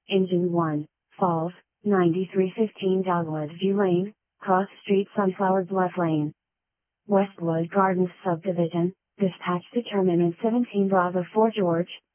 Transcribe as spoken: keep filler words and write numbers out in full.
Engine one, Falls, ninety-three fifteen Dogwood View Lane, Cross Street Sunflower Bluff Lane. Westwood Gardens Subdivision, dispatch determinant seventeen Bravo four George,